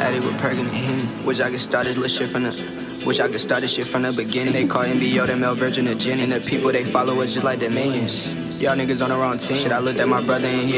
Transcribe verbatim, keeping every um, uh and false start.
addict with Perkin and Henny. Wish I could start this little shit from the Wish I could start this shit from the beginning. They call M B O, them Mel Virgin, the Jenny. And the people they follow us just like the minions. Y'all niggas on the wrong team. Shit, I looked at my brother and he